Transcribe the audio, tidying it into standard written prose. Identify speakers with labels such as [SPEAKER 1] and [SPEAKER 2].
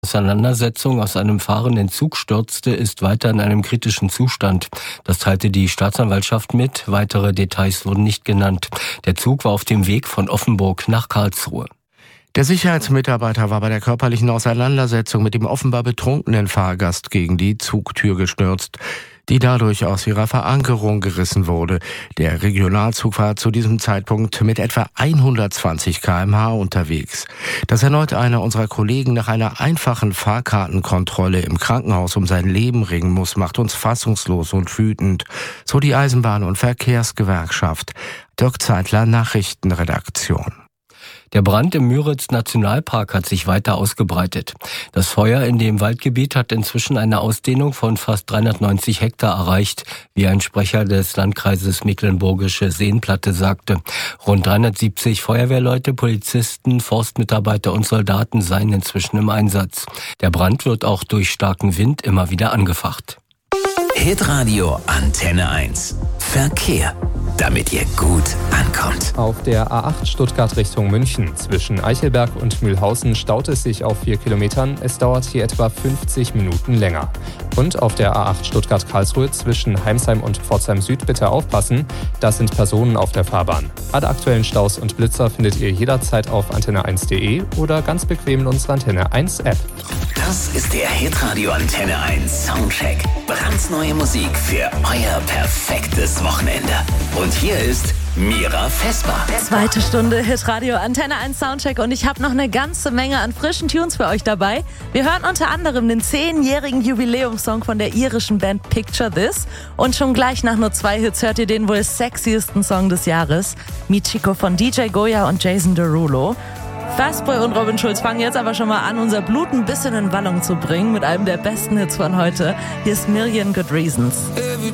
[SPEAKER 1] Auseinandersetzung aus einem fahrenden Zug stürzte, ist weiter in einem kritischen Zustand. Das teilte die Staatsanwaltschaft mit. Weitere Details wurden nicht genannt. Der Zug war auf dem Weg von Offenburg nach Karlsruhe.
[SPEAKER 2] Der Sicherheitsmitarbeiter war bei der körperlichen Auseinandersetzung mit dem offenbar betrunkenen Fahrgast gegen die Zugtür gestürzt, die dadurch aus ihrer Verankerung gerissen wurde. Der Regionalzug war zu diesem Zeitpunkt mit etwa 120 km/h unterwegs. Dass erneut einer unserer Kollegen nach einer einfachen Fahrkartenkontrolle im Krankenhaus um sein Leben ringen muss, macht uns fassungslos und wütend. So die Eisenbahn- und Verkehrsgewerkschaft. Dirk Zeitler, Nachrichtenredaktion.
[SPEAKER 1] Der Brand im Müritz-Nationalpark hat sich weiter ausgebreitet. Das Feuer in dem Waldgebiet hat inzwischen eine Ausdehnung von fast 390 Hektar erreicht, wie ein Sprecher des Landkreises Mecklenburgische Seenplatte sagte. Rund 370 Feuerwehrleute, Polizisten, Forstmitarbeiter und Soldaten seien inzwischen im Einsatz. Der Brand wird auch durch starken Wind immer wieder angefacht.
[SPEAKER 3] Hitradio Antenne 1. Verkehr. Damit ihr gut ankommt.
[SPEAKER 4] Auf der A8 Stuttgart Richtung München zwischen Eichelberg und Mühlhausen staut es sich auf 4 Kilometern. Es dauert hier etwa 50 Minuten länger. Und auf der A8 Stuttgart-Karlsruhe zwischen Heimsheim und Pforzheim Süd bitte aufpassen, da sind Personen auf der Fahrbahn. Alle aktuellen Staus und Blitzer findet ihr jederzeit auf antenne1.de oder ganz bequem in unserer Antenne 1 App.
[SPEAKER 3] Das ist der Hitradio Antenne 1 Soundcheck. Brandneue Musik für euer perfektes Wochenende. Und hier ist Mira Vesper.
[SPEAKER 5] Zweite Stunde Hitradio Antenne 1 Soundcheck und ich habe noch eine ganze Menge an frischen Tunes für euch dabei. Wir hören unter anderem den 10-jährigen Jubiläumssong von der irischen Band Picture This und schon gleich nach nur 2 Hits hört ihr den wohl sexiesten Song des Jahres, Michiko von DJ Goya und Jason Derulo. Fastboy und Robin Schulz fangen jetzt aber schon mal an, unser Blut ein bisschen in Wallung zu bringen mit einem der besten Hits von heute. Hier ist Million Good Reasons.